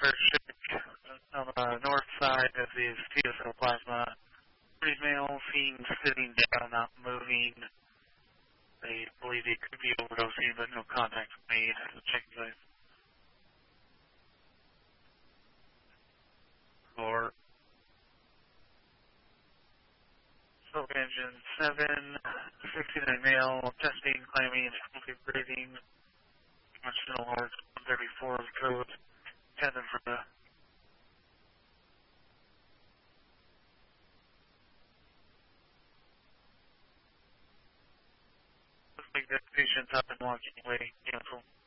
first check on the north side of his fetal cell plasma. Pretty male seen sitting down, not moving. They believe he could be overdosing, but no contact was made. Check the floor. Smoke engine 7, 69 male, testing, claiming, healthy breathing. Functional heart 134 of code. Tendon for the looks like that patient's up and walking away. Cancel.